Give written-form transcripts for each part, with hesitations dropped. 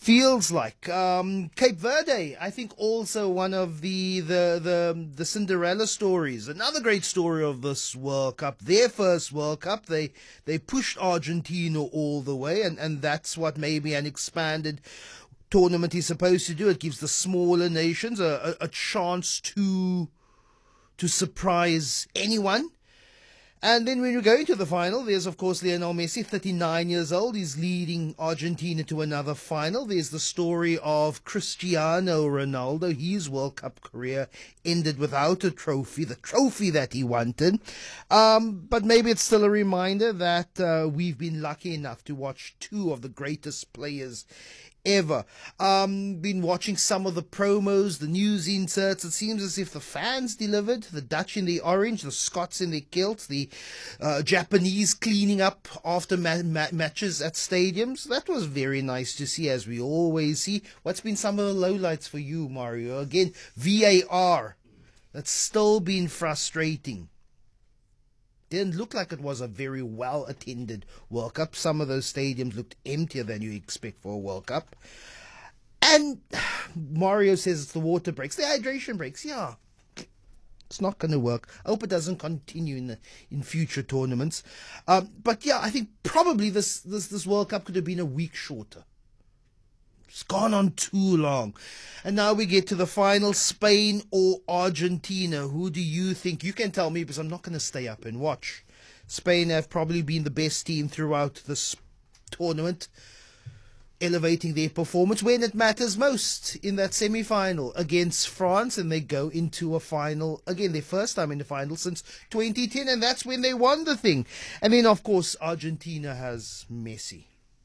feels like. Cape Verde, I think, also one of the Cinderella stories. Another great story of this World Cup. Their first World Cup, they pushed Argentina all the way, and that's what maybe an expanded tournament is supposed to do. It gives the smaller nations a chance to surprise anyone. And then when you go into the final, there's, of course, Lionel Messi, 39 years old. He's leading Argentina to another final. There's the story of Cristiano Ronaldo. His World Cup career ended without a trophy, the trophy that he wanted. But maybe it's still a reminder that we've been lucky enough to watch two of the greatest players ever. Been watching some of the promos, the news inserts. It seems as if the fans delivered. The Dutch in the orange, the Scots in their kilts, the Japanese cleaning up after matches at stadiums. That was very nice to see, as we always see. What's been some of the lowlights for you, Mario? Again, VAR. That's still been frustrating. Didn't look like it was a very well-attended World Cup. Some of those stadiums looked emptier than you expect for a World Cup. And Mario says it's the water breaks, the hydration breaks. Yeah, it's not going to work. I hope it doesn't continue in future tournaments. But yeah, I think probably this World Cup could have been a week shorter. It's gone on too long. And now we get to the final, Spain or Argentina. Who do you think? You can tell me, because I'm not going to stay up and watch. Spain have probably been the best team throughout this tournament, elevating their performance when it matters most in that semi-final against France, and they go into a final again, their first time in the final since 2010, and that's when they won the thing. And then, of course, Argentina has Messi.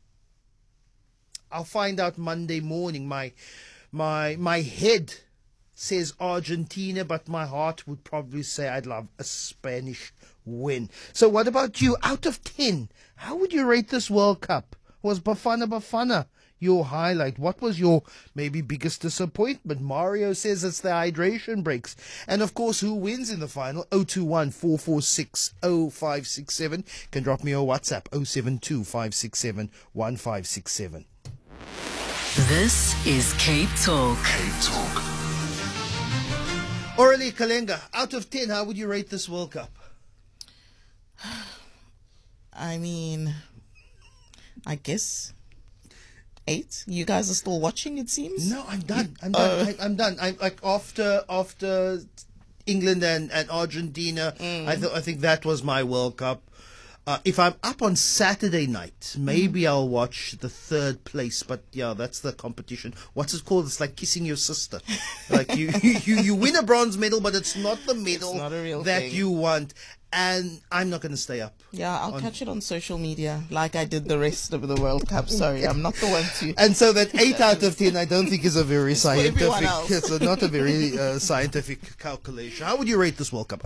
I'll find out Monday morning. My head says Argentina, but my heart would probably say I'd love a Spanish win. So what about you? Out of 10, how would you rate this World Cup? Was Bafana your highlight? What was your maybe biggest disappointment? Mario says it's the hydration breaks. And of course, who wins in the final? 021-446-0567. Can drop me a WhatsApp, 072-567-1567. This is Cape Talk. Cape Talk. Aurelie Kalenga, out of 10, how would you rate this World Cup? I mean, I guess 8. You guys are still watching, it seems. No, I'm done. I'm done. I'm like after England and Argentina. I think that was my World Cup. If I'm up on Saturday night, maybe I'll watch the third place. But yeah, that's the competition. What's it called? It's like kissing your sister. Like you win a bronze medal, but it's not the medal that you want. And I'm not going to stay up. Yeah, I'll catch it on social media like I did the rest of the World Cup. Sorry, I'm not the one to. And so that 8 out of 10, I don't think is a very scientific. It's not a very scientific calculation. How would you rate this World Cup?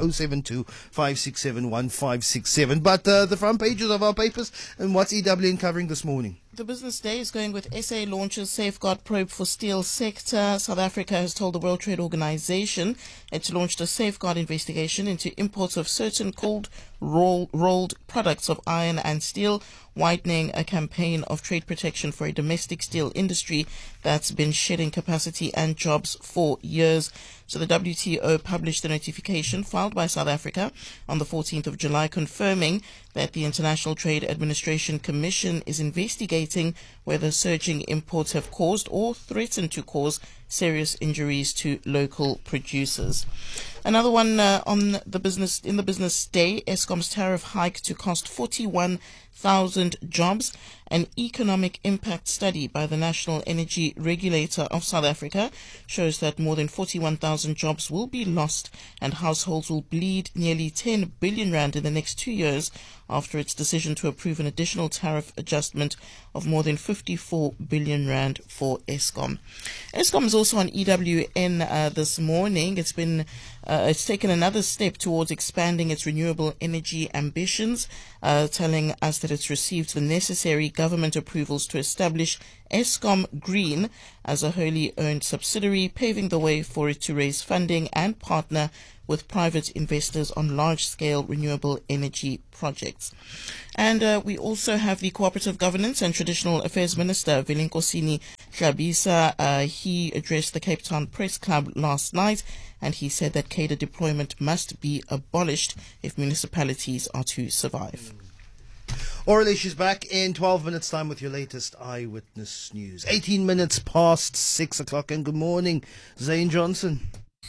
072-567-1567. But the front pages of our papers, and what's EWN covering this morning? The Business Day is going with SA launches safeguard probe for steel sector. South Africa has told the World Trade Organization it's launched a safeguard investigation into imports of certain cold rolled products of iron and steel, widening a campaign of trade protection for a domestic steel industry that's been shedding capacity and jobs for years. So the WTO published a notification filed by South Africa on the 14th of July confirming that the International Trade Administration Commission is investigating whether surging imports have caused or threatened to cause serious injuries to local producers. Another one in the Business Day, Eskom's tariff hike to cost 41,000 jobs. An economic impact study by the National Energy Regulator of South Africa shows that more than 41,000 jobs will be lost and households will bleed nearly 10 billion rand in the next 2 years after its decision to approve an additional tariff adjustment of more than 54 billion rand for Eskom. Eskom is also on EWN this morning. It's taken another step towards expanding its renewable energy ambitions, telling us that it's received the necessary government approvals to establish Eskom Green as a wholly owned subsidiary, paving the way for it to raise funding and partner with private investors on large-scale renewable energy projects. And we also have the Cooperative Governance and Traditional Affairs Minister, Velenkosini Jabisa. He addressed the Cape Town Press Club last night, and he said that cadre deployment must be abolished if municipalities are to survive. Orally, she's back in 12 minutes' time with your latest Eyewitness News. 18 minutes past 6 o'clock, and good morning, Zane Johnson.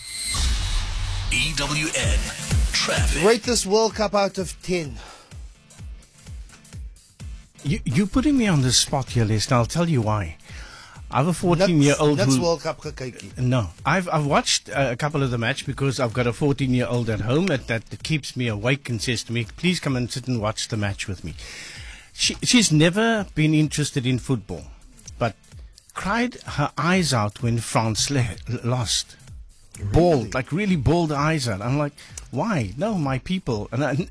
EWN Traffic. Rate this World Cup out of 10. You're putting me on the spot here, Lester. I'll tell you why. I have a 14-year-old That's who... World Cup gekijkie. No, I've watched a couple of the match because I've got a 14-year-old at home that keeps me awake and says to me, please come and sit and watch the match with me. She's never been interested in football, but cried her eyes out when France lost. Really? Bawled, like really bawled eyes out. I'm like, why? No, my people.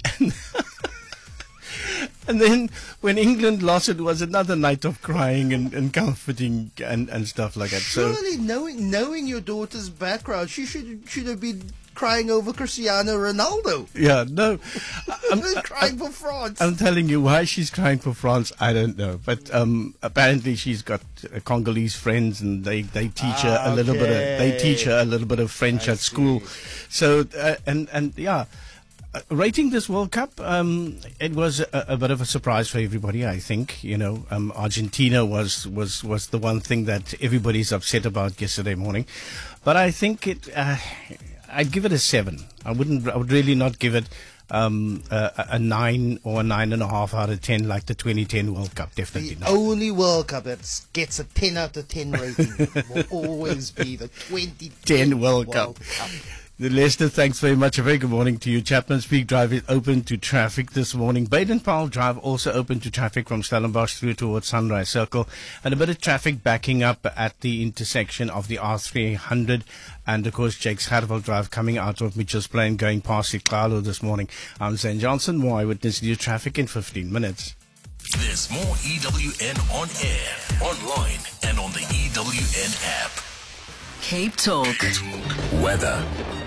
And then when England lost, it was another night of crying and comforting and stuff like that. Surely, knowing your daughter's background, she should have been crying over Cristiano Ronaldo. Yeah, no. I'm crying for France. I'm telling you why she's crying for France, I don't know. But apparently she's got Congolese friends, and they teach her a little bit of, they teach her a little bit of French at school. So and yeah. Rating this World Cup, it was a bit of a surprise for everybody, I think. You know, Argentina was the one thing that everybody's upset about yesterday morning. But I think I'd give it a 7. I would really not give it a 9 or a 9.5 out of 10 like the 2010 World Cup. Definitely not. The only World Cup that gets a 10 out of 10 rating will always be the 2010 World Cup. Lester, thanks very much. A very good morning to you. Chapman's Peak Drive is open to traffic this morning. Baden-Powell Drive also open to traffic from Stellenbosch through towards Sunrise Circle. And a bit of traffic backing up at the intersection of the R300 and, of course, Jakes Hartwell Drive coming out of Mitchell's Plain going past Siklalo this morning. I'm Zane Johnson. More Eyewitness News traffic in 15 minutes. There's more EWN on air, online, and on the EWN app. Cape Talk. Weather.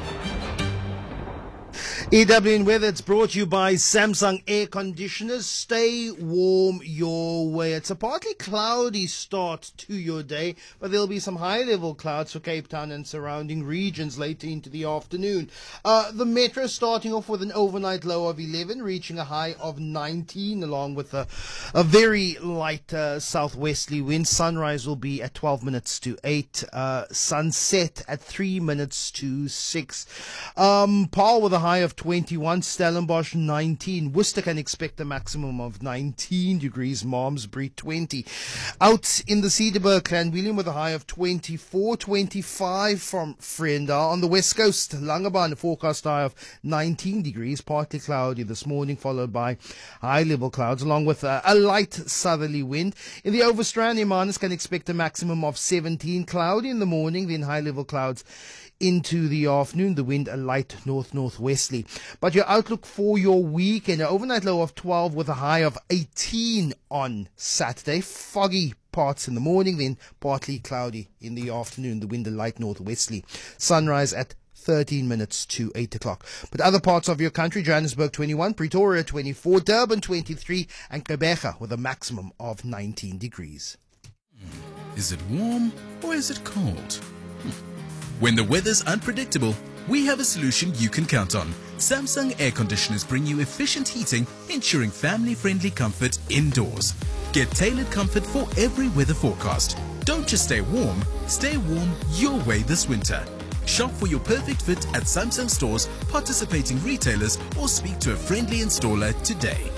EWN Weather, it's brought to you by Samsung Air Conditioners. Stay warm your way. It's a partly cloudy start to your day, but there'll be some high-level clouds for Cape Town and surrounding regions later into the afternoon. The metro starting off with an overnight low of 11, reaching a high of 19, along with a very light southwesterly wind. Sunrise will be at 12 minutes to 8. Sunset at 3 minutes to 6. Paarl with a high of 21, Stellenbosch 19, Worcester can expect a maximum of 19 degrees, Malmesbury 20. Out in the Cederberg, Clanwilliam with a high of 24, 25 from Frenda. On the west coast, Langebaan, a forecast high of 19 degrees, partly cloudy this morning, followed by high-level clouds, along with a light southerly wind. In the Overstrand, Hermanus can expect a maximum of 17, cloudy in the morning, then high-level clouds into the afternoon, the wind a light northwesterly. But your outlook for your weekend, an overnight low of 12 with a high of 18 on Saturday. Foggy parts in the morning, then partly cloudy in the afternoon, the wind a light northwesterly. Sunrise at 13 minutes to 8 o'clock. But other parts of your country, Johannesburg 21, Pretoria 24, Durban 23, and Gqeberha with a maximum of 19 degrees. Is it warm or is it cold? When the weather's unpredictable, we have a solution you can count on. Samsung Air Conditioners bring you efficient heating, ensuring family-friendly comfort indoors. Get tailored comfort for every weather forecast. Don't just stay warm your way this winter. Shop for your perfect fit at Samsung stores, participating retailers, or speak to a friendly installer today.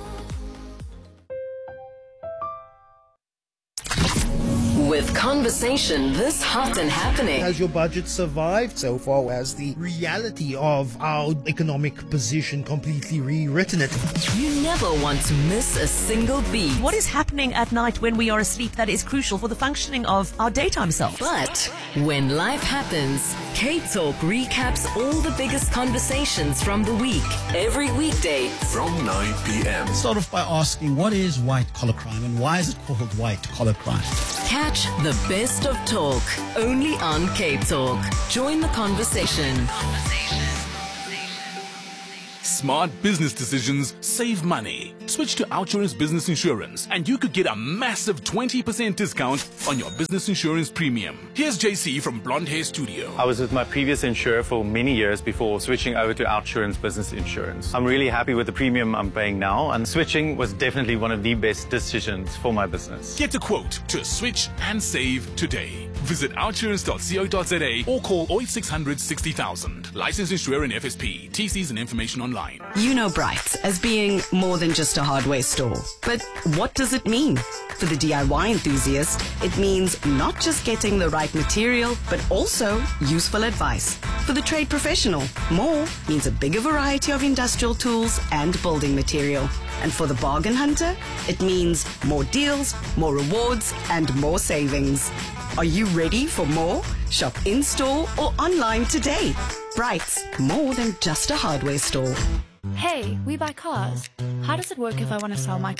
With conversation this hot and happening. Has your budget survived? So far has the reality of our economic position completely rewritten it. You never want to miss a single beat. What is happening at night when we are asleep that is crucial for the functioning of our daytime self? But when life happens, Cape Talk recaps all the biggest conversations from the week. Every weekday From 9 p.m. Start off by asking, what is white collar crime and why is it called white collar crime? Catch the best of talk only on Cape Talk. Join the conversation. Smart business decisions save money. Switch to Outsurance Business Insurance and you could get a massive 20% discount on your business insurance premium. Here's JC from Blonde Hair Studio. I was with my previous insurer for many years before switching over to Outsurance Business Insurance. I'm really happy with the premium I'm paying now, and switching was definitely one of the best decisions for my business. Get a quote to switch and save today. Visit outsurance.co.za or call 0800 60,000. Licensed insurer and FSP. TCs and information online. You know Bright as being more than just a hardware store. But what does it mean? For the DIY enthusiast, it means not just getting the right material, but also useful advice. For the trade professional, more means a bigger variety of industrial tools and building material. And for the bargain hunter, it means more deals, more rewards, and more savings. Are you ready for more? Shop in-store or online today. Bright's more than just a hardware store. Hey, we buy cars. How does it work if I want to sell my